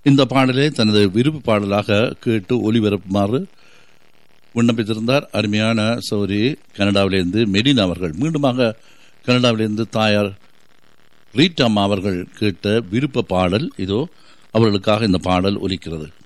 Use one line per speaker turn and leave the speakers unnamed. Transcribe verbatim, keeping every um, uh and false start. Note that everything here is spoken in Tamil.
இந்த பாடலை தனது விருப்ப பாடலாக கேட்டு ஒளிபரப்புமாறு விண்ணப்பித்திருந்தார் அருமையான சௌரி கனடாவிலிருந்து மெரினா அவர்கள். மீண்டுமாக கனடாவிலிருந்து தாயார் ரீட்டாமா அவர்கள் கேட்ட விருப்ப பாடல் இதோ அவர்களுக்காக இந்த பாடல் ஒலிக்கிறது.